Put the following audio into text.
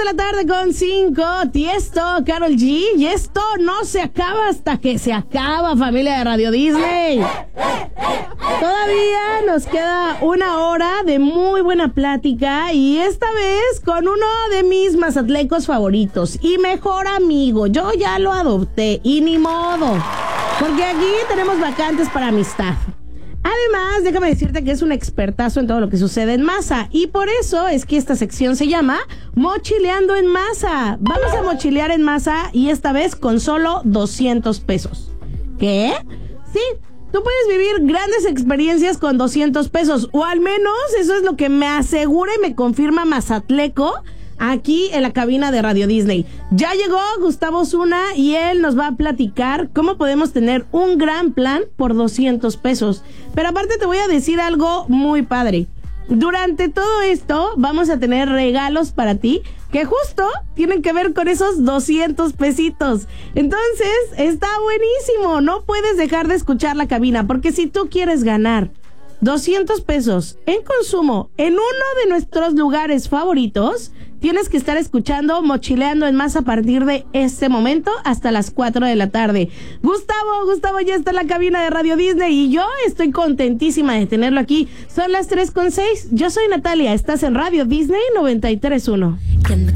de la tarde con 5, Tiesto, Karol G. Y esto no se acaba hasta que se acaba, familia de Radio Disney. Todavía nos queda una hora de muy buena plática. Y esta vez con uno de mis mazatlecos favoritos y mejor amigo. Yo ya lo adopté y ni modo, porque aquí tenemos vacantes para amistad. Además, déjame decirte que es un expertazo en todo lo que sucede en masa. Y por eso es que esta sección se llama Mochileando en Masa. Vamos a mochilear en masa y esta vez con solo 200 pesos. ¿Qué? Sí, tú puedes vivir grandes experiencias con 200 pesos. O al menos eso es lo que me asegura y me confirma Mazatleco aquí en la cabina de Radio Disney. Ya llegó Gustavo Zuna y él nos va a platicar cómo podemos tener un gran plan por 200 pesos. Pero aparte te voy a decir algo muy padre. Durante todo esto vamos a tener regalos para ti que justo tienen que ver con esos 200 pesitos. Entonces está buenísimo. No puedes dejar de escuchar la cabina, porque si tú quieres ganar 200 pesos en consumo en uno de nuestros lugares favoritos, tienes que estar escuchando Mochileando en Masa a partir de este momento hasta las 4 de la tarde. Gustavo ya está en la cabina de Radio Disney y yo estoy contentísima de tenerlo aquí. Son las 3:06. Yo soy Natalia, estás en Radio Disney 93.1.